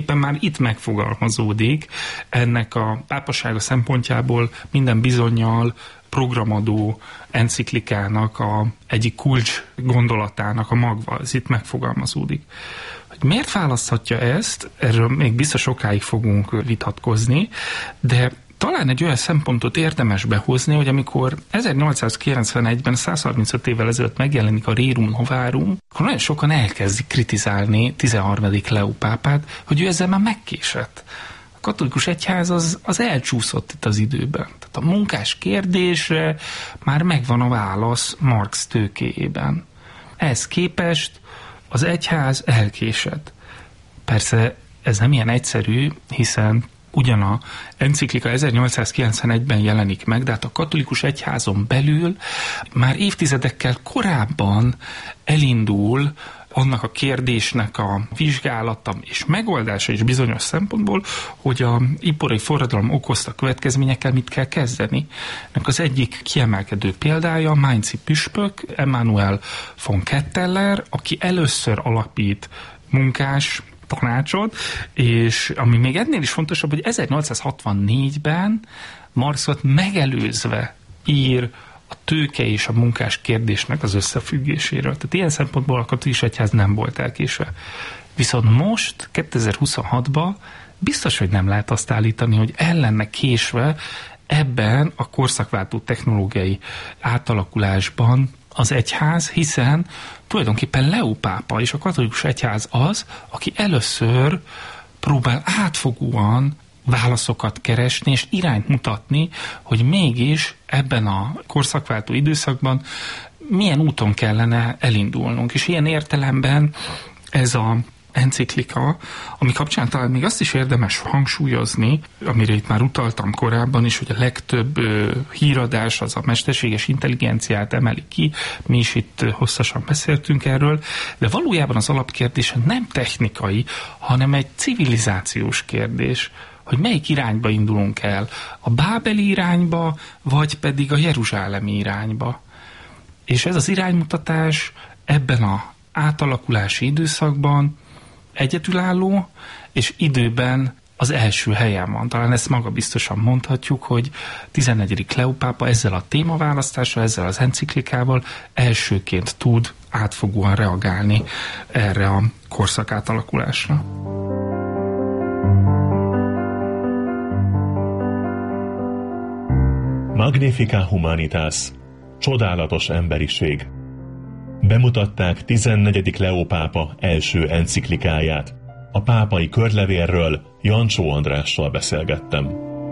éppen már itt megfogalmazódik ennek a pápasága szempontjából minden bizonnyal programadó enciklikának egyik kulcs gondolatának a magva, ez itt megfogalmazódik. Hogy miért választhatja ezt, erről még biztos sokáig fogunk vitatkozni, de talán egy olyan szempontot érdemes behozni, hogy amikor 1891-ben, 135 évvel ezelőtt megjelenik a Rerum Novarum, akkor nagyon sokan elkezdik kritizálni 13. Leó pápát, hogy ő ezzel már megkésett. A katolikus egyház az elcsúszott itt az időben. Tehát a munkás kérdésre már megvan a válasz Marx tőkéjében. Ehhez képest az egyház elkésett. Persze ez nem ilyen egyszerű, hiszen ugyan a enciklika 1891-ben jelenik meg, de hát a katolikus egyházon belül már évtizedekkel korábban elindul annak a kérdésnek a vizsgálata és megoldása is bizonyos szempontból, hogy a ipari forradalom okozta következményekkel mit kell kezdeni. Ennek az egyik kiemelkedő példája a mainzi püspök Emanuel von Ketteler, aki először alapít munkás tanácsot, és ami még ennél is fontosabb, hogy 1864-ben Marxot megelőzve ír a tőke és a munkás kérdésnek az összefüggéséről. Tehát ilyen szempontból a katolikus egyház nem volt elkésve. Viszont most, 2026-ban biztos, hogy nem lehet azt állítani, hogy el lenne késve ebben a korszakváltó technológiai átalakulásban az egyház, hiszen tulajdonképpen Leó pápa és a katolikus egyház az, aki először próbál átfogóan válaszokat keresni és irányt mutatni, hogy mégis ebben a korszakváltó időszakban milyen úton kellene elindulnunk. És ilyen értelemben ez a enciklika, ami kapcsán talán még azt is érdemes hangsúlyozni, amire itt már utaltam korábban is, hogy a legtöbb híradás az a mesterséges intelligenciát emeli ki, mi is itt hosszasan beszéltünk erről, de valójában az alapkérdés nem technikai, hanem egy civilizációs kérdés, hogy melyik irányba indulunk el, a bábeli irányba, vagy pedig a jeruzsálemi irányba. És ez az iránymutatás ebben az átalakulási időszakban egyedülálló, és időben az első helyen van. Talán ezt magabiztosan mondhatjuk, hogy 14. Leó pápa ezzel a témaválasztással, ezzel az enciklikával elsőként tud átfogóan reagálni erre a korszak átalakulásra. Magnifica Humanitas, csodálatos emberiség. Bemutatták 14. Leó pápa első enciklikáját. A pápai körlevélről Jancsó Andrással beszélgettem.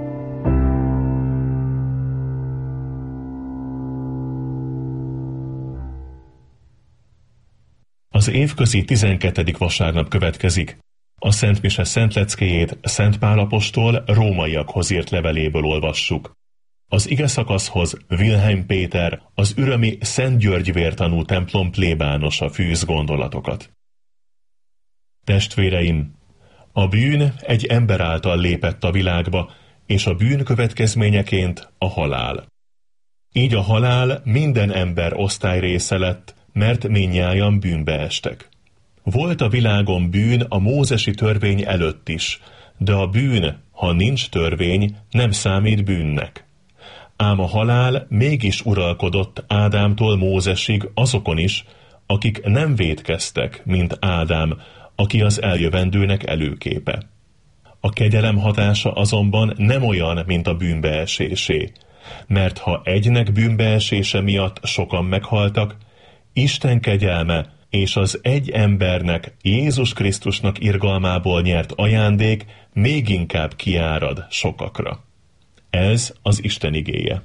Az évközi 12. vasárnap következik. A Szent Mise szentleckéjét Szent Pál apostol rómaiakhoz írt leveléből olvassuk. Az igeszakaszhoz Wilhelm Péter, az ürömi Szent György vértanú templom plébánosa fűz gondolatokat. Testvéreim, a bűn egy ember által lépett a világba, és a bűn következményeként a halál. Így a halál minden ember osztályrésze lett, mert mindnyájan bűnbe estek. Volt a világon bűn a mózesi törvény előtt is, de a bűn, ha nincs törvény, nem számít bűnnek. Ám a halál mégis uralkodott Ádámtól Mózesig azokon is, akik nem vétkeztek, mint Ádám, aki az eljövendőnek előképe. A kegyelem hatása azonban nem olyan, mint a bűnbeesésé, mert ha egynek bűnbeesése miatt sokan meghaltak, Isten kegyelme és az egy embernek, Jézus Krisztusnak irgalmából nyert ajándék még inkább kiárad sokakra. Ez az Isten igéje.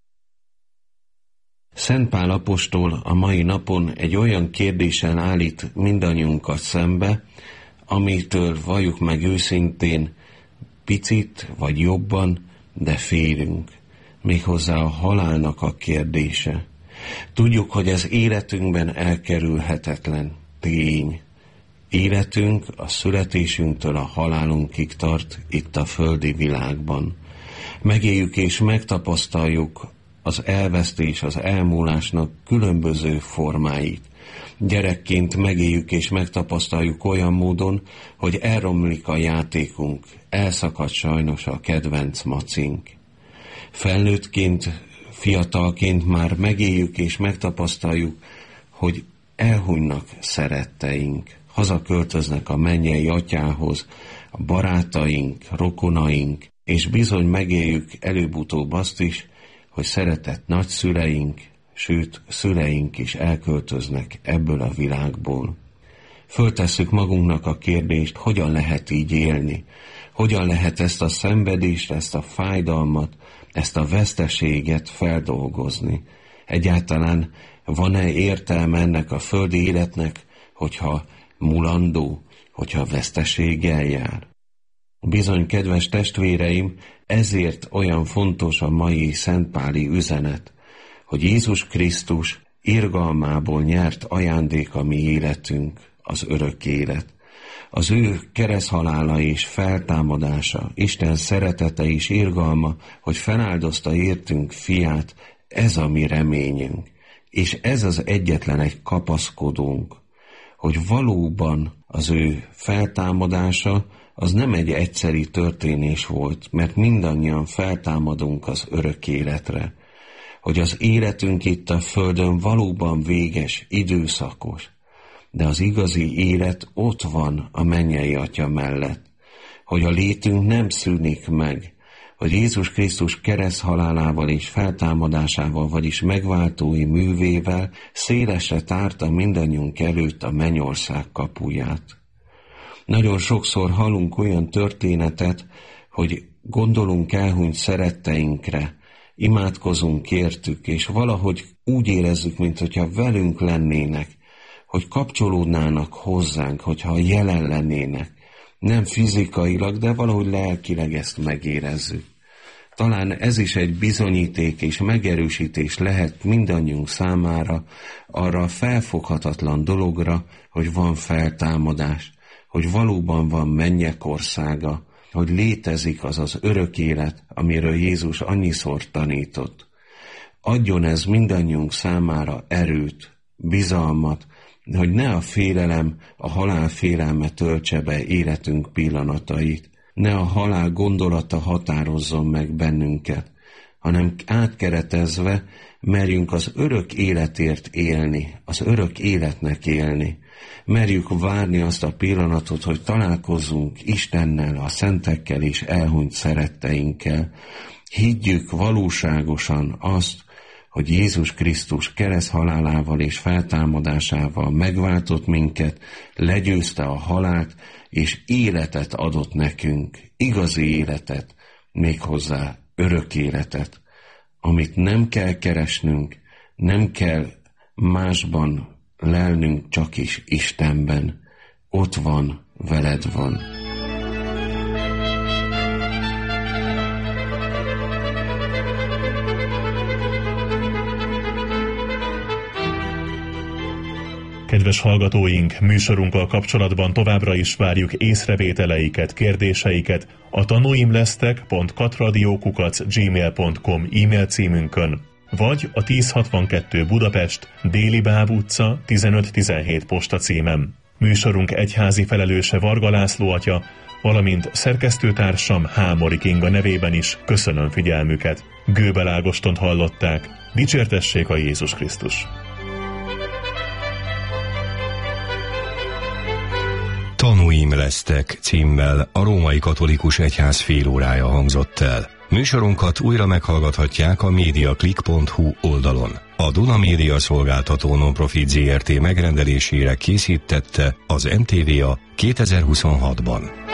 Szent Pál apostol a mai napon egy olyan kérdéssel állít mindannyiunkat szembe, amitől valljuk meg őszintén, picit vagy jobban, de félünk. Méghozzá a halálnak a kérdése. Tudjuk, hogy ez életünkben elkerülhetetlen tény. Életünk a születésünktől a halálunkig tart itt a földi világban. Megéljük és megtapasztaljuk az elvesztés, az elmúlásnak különböző formáit. Gyerekként megéljük és megtapasztaljuk olyan módon, hogy elromlik a játékunk, elszakad sajnos a kedvenc macink. Felnőttként, fiatalként már megéljük és megtapasztaljuk, hogy elhunynak szeretteink, hazaköltöznek a mennyei atyához, a barátaink, rokonaink, és bizony megéljük előbb-utóbb azt is, hogy szeretett nagyszüleink, sőt, szüleink is elköltöznek ebből a világból. Föltesszük magunknak a kérdést, hogyan lehet így élni, hogyan lehet ezt a szenvedést, ezt a fájdalmat, ezt a veszteséget feldolgozni. Egyáltalán van-e értelme ennek a földi életnek, hogyha mulandó, hogyha veszteséggel jár? Bizony, kedves testvéreim, ezért olyan fontos a mai szentpáli üzenet, hogy Jézus Krisztus irgalmából nyert ajándék a mi életünk, az örök élet. Az ő kereszthalála és feltámadása, Isten szeretete és irgalma, hogy feláldozta értünk fiát, ez a mi reményünk. És ez az egyetlen egy kapaszkodónk, hogy valóban az ő feltámadása az nem egy egyszeri történés volt, mert mindannyian feltámadunk az örök életre, hogy az életünk itt a földön valóban véges, időszakos, de az igazi élet ott van a mennyei Atya mellett, hogy a létünk nem szűnik meg, hogy Jézus Krisztus kereszthalálával és feltámadásával, vagyis megváltói művével szélesre tárta mindannyiunk előtt a mennyország kapuját. Nagyon sokszor hallunk olyan történetet, hogy gondolunk elhunyt szeretteinkre, imádkozunk értük, és valahogy úgy érezzük, mintha velünk lennének, hogy kapcsolódnának hozzánk, hogyha jelen lennének. Nem fizikailag, de valahogy lelkileg ezt megérezzük. Talán ez is egy bizonyíték és megerősítés lehet mindannyiunk számára arra a felfoghatatlan dologra, hogy van feltámadás, hogy valóban van mennyek országa, hogy létezik az az örök élet, amiről Jézus annyiszor tanított. Adjon ez mindannyiunk számára erőt, bizalmat, hogy ne a félelem, a halál félelme töltse be életünk pillanatait, ne a halál gondolata határozzon meg bennünket, hanem átkeretezve merjünk az örök életért élni, az örök életnek élni. Merjük várni azt a pillanatot, hogy találkozzunk Istennel, a szentekkel és elhunyt szeretteinkkel. Higgyük valóságosan azt, hogy Jézus Krisztus kereszthalálával és feltámadásával megváltott minket, legyőzte a halált, és életet adott nekünk, igazi életet, méghozzá örök életet, amit nem kell keresnünk, nem kell másban lelnünk, csak is Istenben. Ott van, veled van. Kedves hallgatóink, műsorunkkal kapcsolatban továbbra is várjuk észrevételeiket, kérdéseiket a tanuimlesztek.katradio@gmail.com e-mail címünkön, vagy a 1062 Budapest, Déli Báb utca 1517 posta címen. Műsorunk egyházi felelőse Varga László atya, valamint szerkesztőtársam Hámori Kinga nevében is köszönöm figyelmüket. Gőbel Ágostont hallották. Dicsértessék a Jézus Krisztus! Tanuim lesztek címmel a Római Katolikus Egyház félórája hangzott el. Műsorunkat újra meghallgathatják a mediaclick.hu oldalon. A Duna Média Szolgáltató Nonprofit Zrt. Megrendelésére készítette az NTVA 2026-ban.